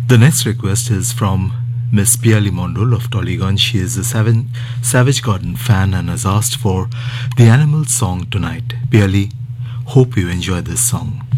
The next request is from Miss Piali Mondol of Tollygunge. She is a Savage Garden fan and has asked for the Animal song tonight. Piali, hope you enjoy this song.